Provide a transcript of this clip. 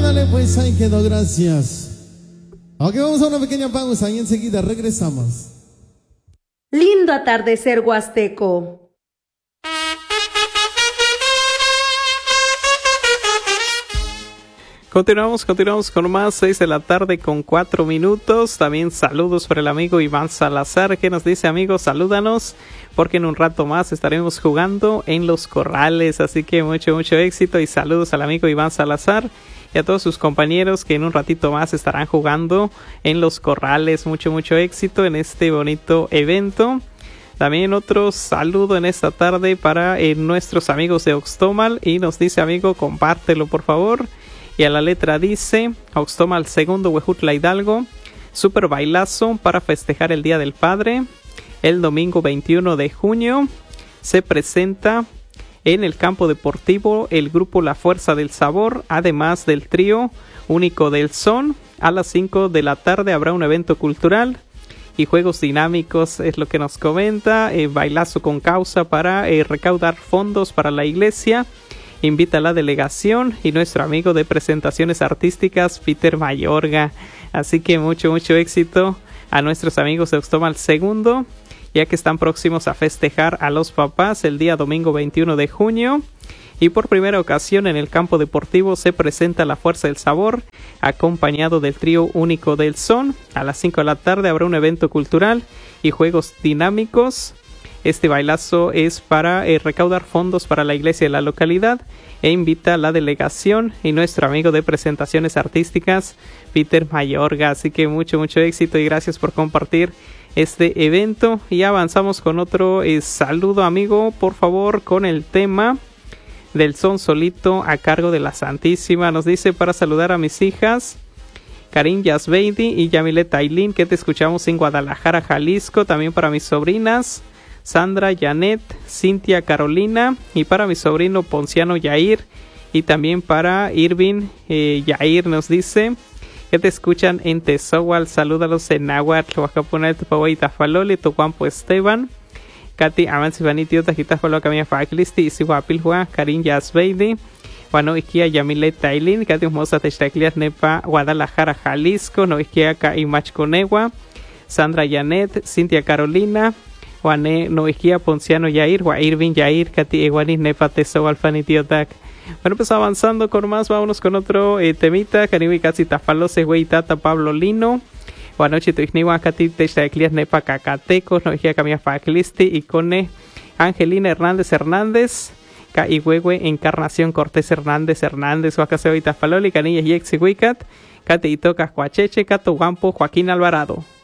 Ándale, pues ahí quedó, gracias. Ok, vamos a una pequeña pausa y enseguida regresamos. Lindo atardecer huasteco. Continuamos con más, 6 de la tarde con 4 minutos. También saludos para el amigo Iván Salazar, que nos dice: amigos, salúdanos, porque en un rato más estaremos jugando en Los Corrales. Así que mucho éxito y saludos al amigo Iván Salazar y a todos sus compañeros que en un ratito más estarán jugando en Los Corrales. Mucho éxito en este bonito evento. También otro saludo en esta tarde para nuestros amigos de Oxtomal, y nos dice: amigo, compártelo por favor. Y a la letra dice: Oxtomal segundo, Huejutla Hidalgo, super bailazo para festejar el Día del Padre. El domingo 21 de junio se presenta en el campo deportivo el grupo La Fuerza del Sabor, además del trío Único del Son. A las 5 de la tarde habrá un evento cultural y juegos dinámicos, es lo que nos comenta. Bailazo con causa para recaudar fondos para la iglesia. Invita a la delegación y nuestro amigo de presentaciones artísticas, Peter Mayorga. Así que mucho éxito a nuestros amigos de Oxtomal segundo, ya que están próximos a festejar a los papás el día domingo 21 de junio. Y por primera ocasión en el campo deportivo se presenta La Fuerza del Sabor, acompañado del trío Único del Son. A las 5 de la tarde habrá un evento cultural y juegos dinámicos. Este bailazo es para recaudar fondos para la iglesia de la localidad, e invita a la delegación y nuestro amigo de presentaciones artísticas, Peter Mayorga. Así que mucho éxito y gracias por compartir este evento. Y avanzamos con otro saludo, amigo, por favor, con el tema del son solito a cargo de la Santísima. Nos dice: para saludar a mis hijas Karin Yasbeidi y Yamilet Ailín, que te escuchamos en Guadalajara, Jalisco. También para mis sobrinas Sandra, Janet, Cintia, Carolina, y para mi sobrino Ponciano Yair, y también para Irving Yair. Nos dice que te escuchan en Tezohual. Salúdalos en Nahuatl, Huacapuna, Tupahua, Tafaloli, Tucuampo Esteban, Katy Amansi Vanitio, Tajitafalo, Camilla Faclisti, Isihuapilhua, Karin Yasbeidi, Wano Ikia, Yamile Tailin, Katy Mosa Techtaclias, Nepa, Guadalajara, Jalisco, No Ikia, Kaimachconewa, Sandra, Janet, Cintia, Carolina, Juané Noisquia Ponciano Yair, Irving Yair, Kati Eguanis Nepateso Alfanitiotac. Bueno, pues avanzando con más, vámonos con otro temita. Caniwi Casi Tafalose, Güey Tata Pablo Lino. Guanoche Tuixniwa, Kati Techtaclias Nepa Cacatecos, Noisquia Camilla Faclisti, y Cone Angelina Hernández, Caihuehue Encarnación Cortés Hernández, Huacaseo y Tafaloli, Canillas Yexi Huicat, Kati Itocas Cuacheche, Cato Guampo Joaquín Alvarado.